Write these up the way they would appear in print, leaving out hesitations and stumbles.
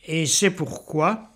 Et c'est pourquoi,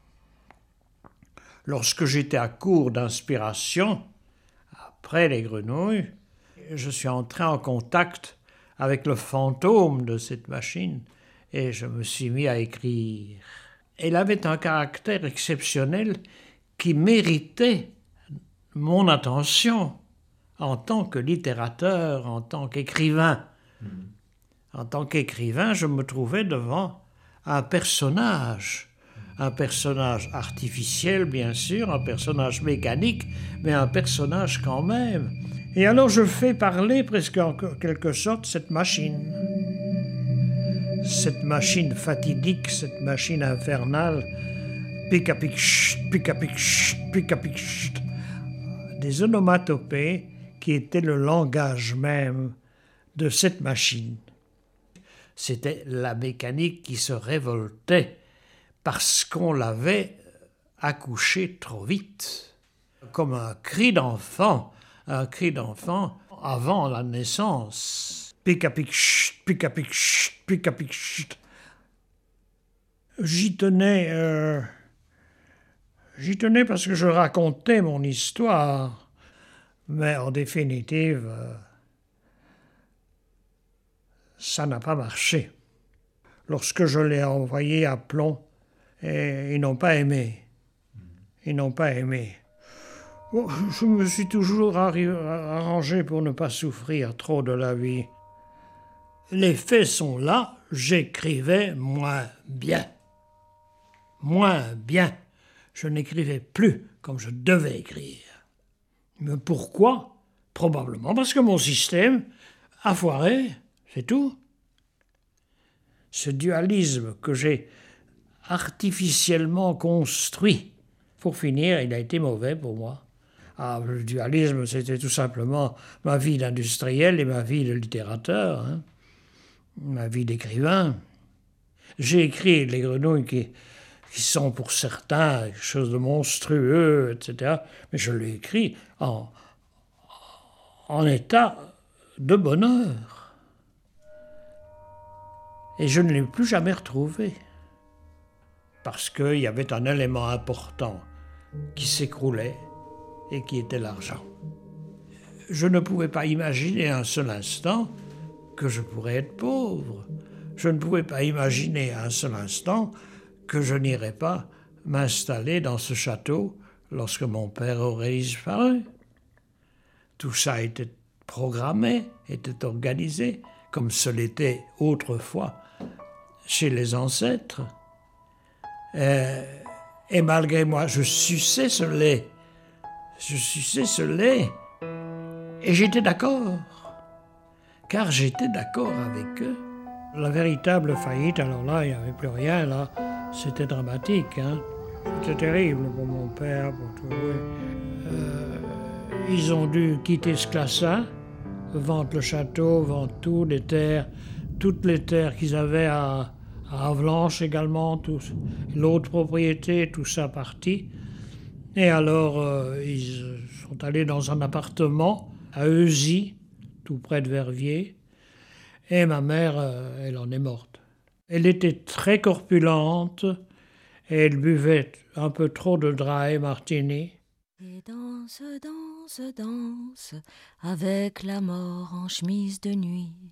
lorsque j'étais à court d'inspiration, après les grenouilles, je suis entré en contact avec le fantôme de cette machine et je me suis mis à écrire. Elle avait un caractère exceptionnel qui méritait mon attention en tant que littérateur, en tant qu'écrivain. En tant qu'écrivain, je me trouvais devant un personnage artificiel bien sûr, un personnage mécanique, mais un personnage quand même. Et alors je fais parler presque en quelque sorte cette machine fatidique, cette machine infernale, pic-à-pic, pic-à-pic, pic-à-pic, des onomatopées qui étaient le langage même de cette machine. C'était la mécanique qui se révoltait parce qu'on l'avait accouchée trop vite, comme un cri d'enfant avant la naissance. Pic-à-pic, pic-à-pic, pic-à-pic. J'y tenais parce que je racontais mon histoire, mais en définitive, ça n'a pas marché. Lorsque je l'ai envoyé à Plon, et ils n'ont pas aimé. Bon, je me suis toujours arrangé pour ne pas souffrir trop de la vie. Les faits sont là, j'écrivais moins bien. Je n'écrivais plus comme je devais écrire. Mais pourquoi ? Probablement parce que mon système a foiré, c'est tout. Ce dualisme que j'ai artificiellement construit, pour finir, il a été mauvais pour moi. Le dualisme, c'était tout simplement ma vie d'industriel et ma vie de littérateur, ma vie d'écrivain. J'ai écrit Les Grenouilles qui sont pour certains quelque chose de monstrueux, etc. Mais je l'ai écrit en état de bonheur. Et je ne l'ai plus jamais retrouvé. Parce qu'il y avait un élément important qui s'écroulait et qui était l'argent. Je ne pouvais pas imaginer un seul instant que je pourrais être pauvre. Je ne pouvais pas imaginer un seul instant que je n'irais pas m'installer dans ce château lorsque mon père aurait disparu. Tout ça était programmé, était organisé, comme ce l'était autrefois chez les ancêtres. Et malgré moi, je suçais ce lait. Et j'étais d'accord. Car j'étais d'accord avec eux. La véritable faillite, alors là, il n'y avait plus rien, là. C'était dramatique, C'était terrible pour mon père, pour tout. Ils ont dû quitter ce classin, vendre le château, vendre tout, les terres, toutes les terres qu'ils avaient à Avlanches également, l'autre propriété, tout ça parti. Et alors, ils sont allés dans un appartement à Eusy, tout près de Verviers. Et ma mère, elle en est morte. Elle était très corpulente et elle buvait un peu trop de dry martini. Et danse, danse, danse, avec la mort en chemise de nuit.